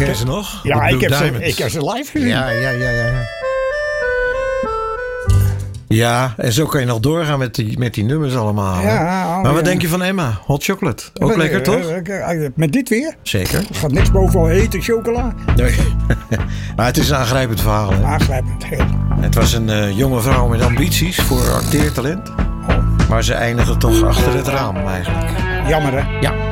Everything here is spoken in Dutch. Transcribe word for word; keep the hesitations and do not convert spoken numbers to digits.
ken je ze nog? Ja, De ik heb, ze, Diamonds. ik heb ze live gezien. Ja, ja, ja, ja. Ja, en zo kan je nog doorgaan met die, met die nummers allemaal. Ja, hè? oh, maar wat ja. denk je van Emma? Hot chocolate. Ook lekker, toch? Met dit weer? Zeker. Er gaat niks boven hete chocola. Nee. Maar het is een aangrijpend verhaal. Hè? Aangrijpend. Heel. Het was een uh, jonge vrouw met ambities voor acteertalent. Maar ze eindigde toch achter het raam eigenlijk. Jammer, hè? Ja.